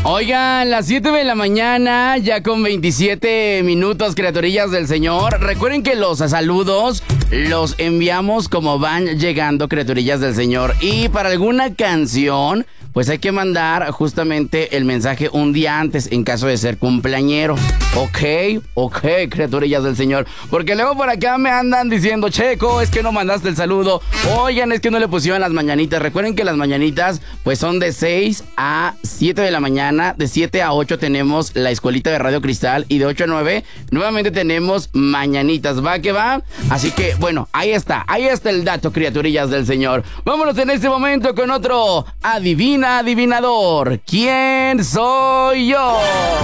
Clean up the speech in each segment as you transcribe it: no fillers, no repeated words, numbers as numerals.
Oigan, las 7 de la mañana, ya con 27 minutos, criaturillas del Señor. Recuerden que los saludos los enviamos como van llegando, criaturillas del Señor. Y para alguna canción, pues hay que mandar justamente el mensaje un día antes en caso de ser cumpleañero. Ok, criaturillas del Señor. Porque luego por acá me andan diciendo, Checo, es que no mandaste el saludo. Oigan, es que no le pusieron las mañanitas. Recuerden que las mañanitas pues son de 6 a 7 de la mañana. De 7 a 8 tenemos la escuelita de Radio Cristal. Y de 8 a 9 nuevamente tenemos mañanitas. ¿Va que va? Así que, bueno, ahí está el dato, criaturillas del Señor. Vámonos en este momento con otro Adivina Adivinador. ¿Quién soy yo?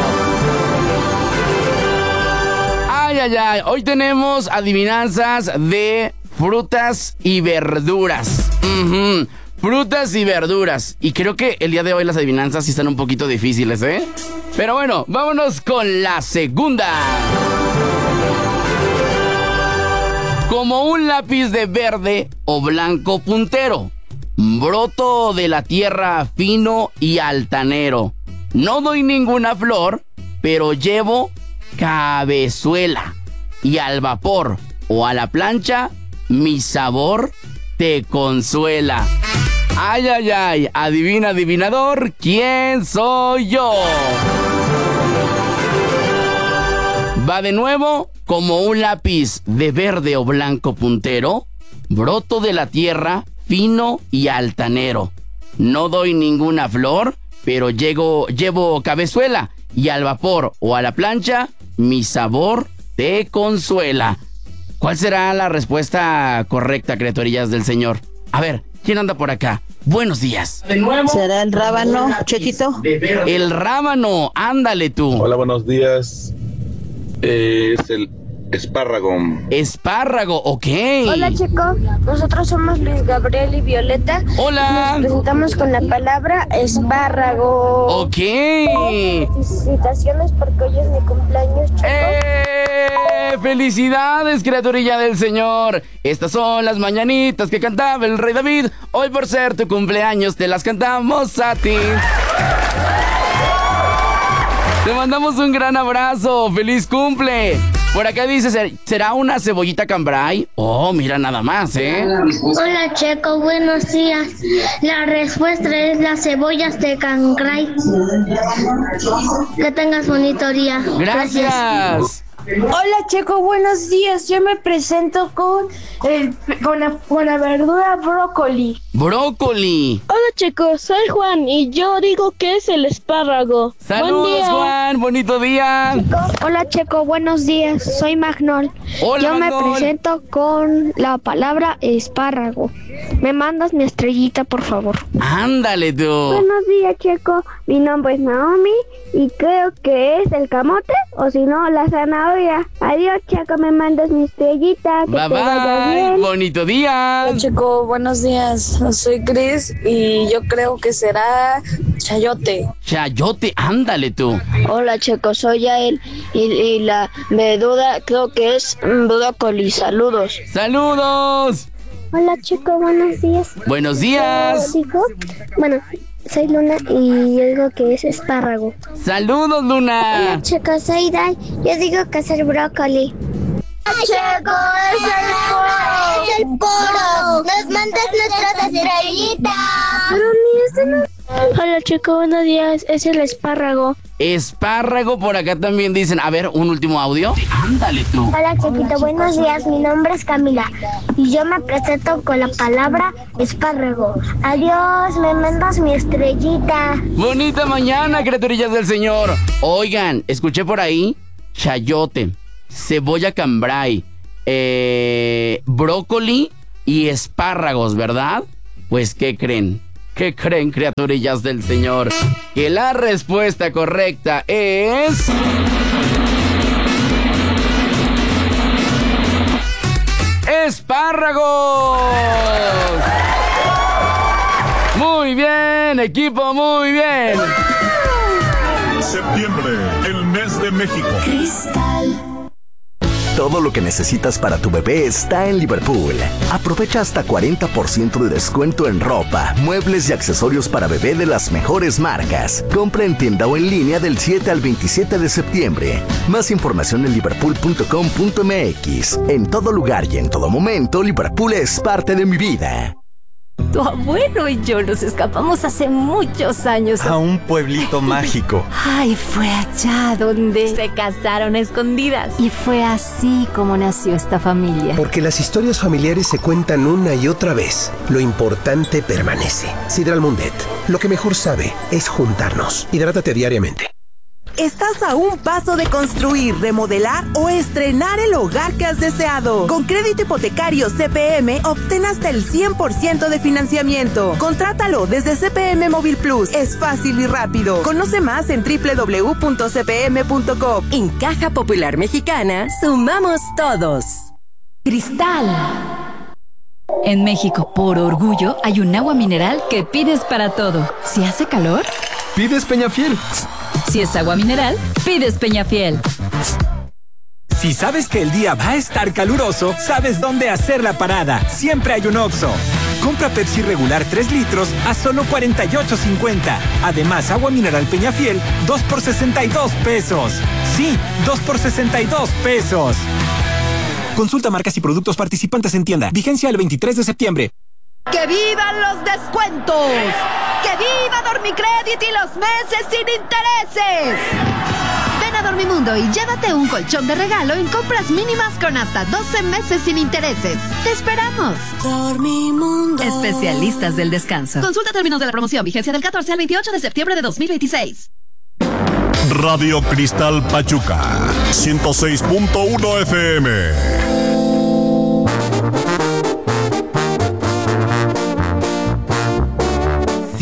Ay. Hoy tenemos adivinanzas de frutas y verduras. Frutas y verduras. Y creo que el día de hoy las adivinanzas sí están un poquito difíciles, ¿eh? Pero bueno, vámonos con la segunda. Como un lápiz de verde o blanco puntero, broto de la tierra fino y altanero. No doy ninguna flor, pero llevo cabezuela. Y al vapor o a la plancha, mi sabor te consuela. Ay. Adivina, adivinador, ¿quién soy yo? Va de nuevo. Como un lápiz de verde o blanco puntero, broto de la tierra fino y altanero. No doy ninguna flor, pero llevo cabezuela. Y al vapor o a la plancha, mi sabor te consuela. ¿Cuál será la respuesta correcta, criaturillas del Señor? A ver, ¿quién anda por acá? Buenos días. De nuevo. ¿Será el rábano, Chequito? El rábano, ándale tú. Hola, buenos días. Es el espárrago. Espárrago, ok. Hola, Checo. Nosotros somos Luis Gabriel y Violeta. Hola. Nos presentamos con la palabra espárrago. Ok. Felicitaciones porque hoy es mi cumpleaños, Checo. ¡Felicidades, criaturilla del Señor! Estas son las mañanitas que cantaba el rey David. Hoy por ser tu cumpleaños te las cantamos a ti. Te mandamos un gran abrazo. ¡Feliz cumple! Por acá dice, ¿será una cebollita cambray? Oh, mira nada más, ¿eh? Hola, Checo, buenos días. La respuesta es las cebollas de cambray. Que tengas bonito día. Gracias. Hola, Checo, buenos días. Yo me presento con la verdura brócoli. Brócoli. Hola, chicos, soy Juan y yo digo que es el espárrago. Saludos, Juan, bonito día. Hola, Checo, buenos días. Soy Magnol. Hola, yo Magnol. me presento con la palabra espárrago. ¿Me mandas mi estrellita, por favor? Ándale tú. Buenos días, Checo. Mi nombre es Naomi y creo que es el camote o si no, la zanahoria. Adiós, Checo, me mandas mi estrellita. Bye, bye. Bonito día. Hola, Checo, buenos días. Soy Cris y yo creo que será chayote. Chayote, ándale tú. Hola, Checo, soy Yael y la verdura creo que es brócoli. Saludos. Saludos. Hola, Checo, buenos días. Buenos días. Soy Luna y yo digo que es espárrago. Saludos, Luna. Checo, soy Dai. Yo digo que es el brócoli. Checo, es el poro. Nos mandas nuestras estrellitas. Pero ni este no. Hola, Checo, buenos días. Es el espárrago. Espárrago, por acá también dicen. A ver, un último audio. Ándale tú. Hola, Chequito, buenos días. Mi nombre es Camila y yo me presento con la palabra espárrago. Adiós, me mandas mi estrellita. Bonita mañana, criaturillas del Señor. Oigan, escuché por ahí chayote, cebolla cambray, brócoli y espárragos, ¿verdad? Pues, ¿qué creen? ¿Qué creen, criaturillas del Señor? Que la respuesta correcta es... ¡espárragos! Muy bien, equipo, muy bien. Septiembre, el mes de México. Cristal. Todo lo que necesitas para tu bebé está en Liverpool. Aprovecha hasta 40% de descuento en ropa, muebles y accesorios para bebé de las mejores marcas. Compra en tienda o en línea del 7 al 27 de septiembre. Más información en liverpool.com.mx. En todo lugar y en todo momento, Liverpool es parte de mi vida. Tu abuelo y yo nos escapamos hace muchos años a un pueblito mágico. Ay, fue allá donde se casaron a escondidas. Y fue así como nació esta familia. Porque las historias familiares se cuentan una y otra vez. Lo importante permanece. Sidral Mundet, lo que mejor sabe es juntarnos. Hidrátate diariamente. Estás a un paso de construir, remodelar o estrenar el hogar que has deseado. Con crédito hipotecario CPM, obtén hasta el 100% de financiamiento. Contrátalo desde CPM Móvil Plus. Es fácil y rápido. Conoce más en www.cpm.com. En Caja Popular Mexicana, sumamos todos. Cristal. En México, por orgullo, hay un agua mineral que pides para todo. Si hace calor, pides Peñafiel. Si es agua mineral, pides Peñafiel. Si sabes que el día va a estar caluroso, sabes dónde hacer la parada. Siempre hay un Oxxo. Compra Pepsi regular 3 litros a solo $48.50. Además, agua mineral Peñafiel, 2 por $62 pesos. Sí, 2 por $62 pesos. Consulta marcas y productos participantes en tienda. Vigencia el 23 de septiembre. ¡Que vivan los descuentos! ¡Que viva Dormicredit y los meses sin intereses! Ven a Dormimundo y llévate un colchón de regalo en compras mínimas con hasta 12 meses sin intereses. ¡Te esperamos! Dormimundo. Especialistas del descanso. Consulta términos de la promoción. Vigencia del 14 al 28 de septiembre de 2026. Radio Cristal Pachuca 106.1 FM.